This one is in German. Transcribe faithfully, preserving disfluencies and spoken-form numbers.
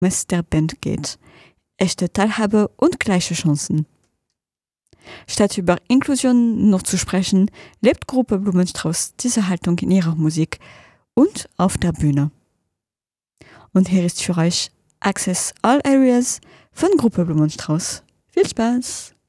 es der Band geht. Echte Teilhabe und gleiche Chancen. Statt über Inklusion noch zu sprechen, lebt Gruppe Blumenstrauß diese Haltung in ihrer Musik und auf der Bühne. Und hier ist für euch Access All Areas von Gruppe Blumenstrauß. Viel Spaß!